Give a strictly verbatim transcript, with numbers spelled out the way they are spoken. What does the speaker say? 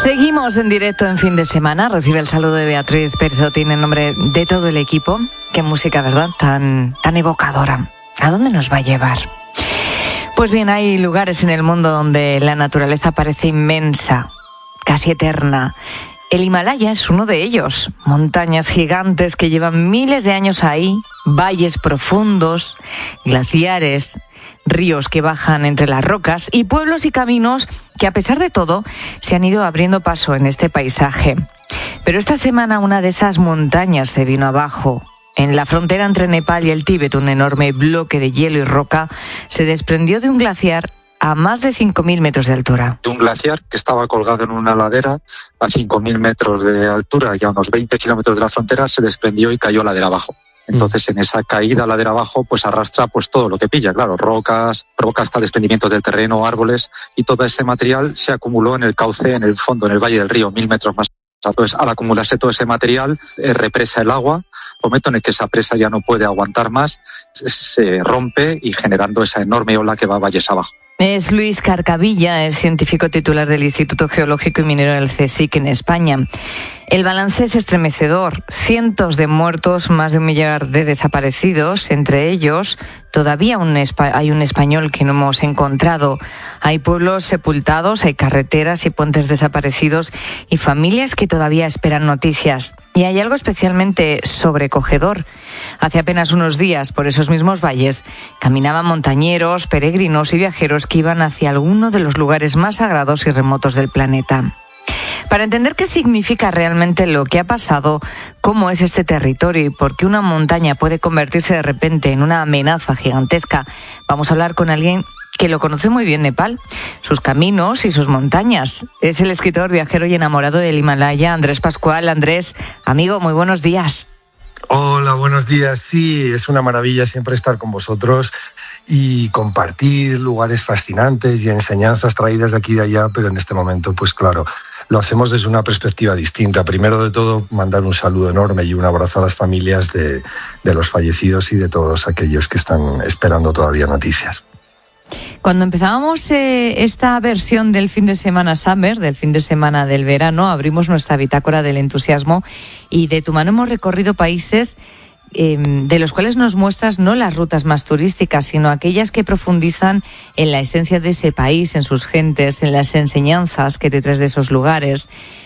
Seguimos en directo en fin de semana. Recibe el saludo de Beatriz Perzotín en nombre de todo el equipo. Qué música, ¿verdad? Tan, tan evocadora. ¿A dónde nos va a llevar? Pues bien, hay lugares en el mundo donde la naturaleza parece inmensa, casi eterna. El Himalaya es uno de ellos. Montañas gigantes que llevan miles de años ahí, valles profundos, glaciares, ríos que bajan entre las rocas y pueblos y caminos que, a pesar de todo, se han ido abriendo paso en este paisaje. Pero esta semana una de esas montañas se vino abajo. En la frontera entre Nepal y el Tíbet, un enorme bloque de hielo y roca se desprendió de un glaciar a más de cinco mil metros de altura. Un glaciar que estaba colgado en una ladera a cinco mil metros de altura y a unos veinte kilómetros de la frontera se desprendió y cayó ladera abajo. Entonces, en esa caída ladera abajo, pues arrastra pues todo lo que pilla, claro, rocas, provoca hasta desprendimientos del terreno, árboles, y todo ese material se acumuló en el cauce, en el fondo, en el valle del río, mil metros más. Entonces, al acumularse todo ese material, eh, represa el agua, momento en el que esa presa ya no puede aguantar más, se rompe y generando esa enorme ola que va valles abajo. Es Luis Carcavilla, es científico titular del Instituto Geológico y Minero del CSIC en España. El balance es estremecedor. Cientos de muertos, más de un millar de desaparecidos. Entre ellos, todavía un espa- hay un español que no hemos encontrado. Hay pueblos sepultados, hay carreteras y puentes desaparecidos y familias que todavía esperan noticias. Y hay algo especialmente sobrecogedor. Hace apenas unos días, por esos mismos valles, caminaban montañeros, peregrinos y viajeros que iban hacia alguno de los lugares más sagrados y remotos del planeta. Para entender qué significa realmente lo que ha pasado, cómo es este territorio y por qué una montaña puede convertirse de repente en una amenaza gigantesca, vamos a hablar con alguien que lo conoce muy bien Nepal, sus caminos y sus montañas. Es el escritor, viajero y enamorado del Himalaya, Andrés Pascual. Andrés, amigo, muy buenos días. Hola, buenos días. Sí, es una maravilla siempre estar con vosotros y compartir lugares fascinantes y enseñanzas traídas de aquí y de allá, pero en este momento, pues claro, lo hacemos desde una perspectiva distinta. Primero de todo, mandar un saludo enorme y un abrazo a las familias de, de los fallecidos y de todos aquellos que están esperando todavía noticias. Cuando empezábamos eh, esta versión del fin de semana Summer, del fin de semana del verano, abrimos nuestra bitácora del entusiasmo y de tu mano hemos recorrido países eh, de los cuales nos muestras no las rutas más turísticas, sino aquellas que profundizan en la esencia de ese país, en sus gentes, en las enseñanzas que te traes de esos lugares.